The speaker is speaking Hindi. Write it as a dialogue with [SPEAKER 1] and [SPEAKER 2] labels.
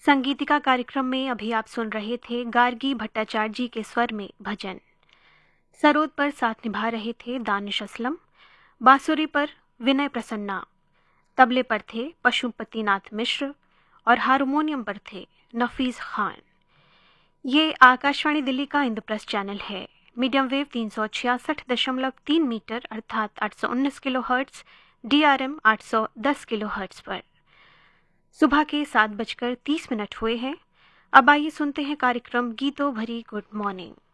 [SPEAKER 1] संगीतिका कार्यक्रम में अभी आप सुन रहे थे गार्गी भट्टाचार्य जी के स्वर में भजन। सरोद पर साथ निभा रहे थे दानिश असलम, बांसुरी पर विनय प्रसन्ना, तबले पर थे पशुपतिनाथ मिश्र और हारमोनियम पर थे नफीस खान। ये आकाशवाणी दिल्ली का इंद्रप्रस्थ चैनल है। मीडियम वेव 366.3 मीटर अर्थात 819 किलोहर्ट्ज, DRM 810 किलोहर्ट्ज पर। सुबह के 7:30 हुए हैं। अब आइए सुनते हैं कार्यक्रम गीतों भरी गुड मॉर्निंग।